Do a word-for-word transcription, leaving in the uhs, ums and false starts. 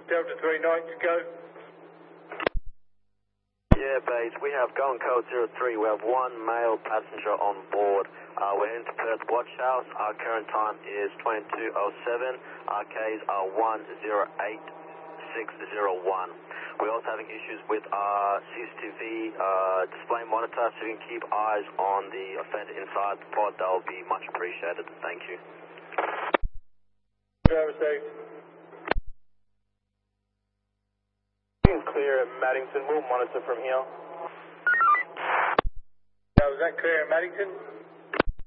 Delta three Knights, go. Yeah, base, we have going code zero three. We have one male passenger on board. Uh, we're into Perth Watch House. Our current time is twenty-two oh seven. Our Ks are one zero eight six zero one. We're also having issues with our C C T V uh, display monitor, so you can keep eyes on the offender inside the pod. That will be much appreciated. Thank you. Driver safe. Clear at Maddington. We'll monitor from here. Uh, was that clear at Maddington?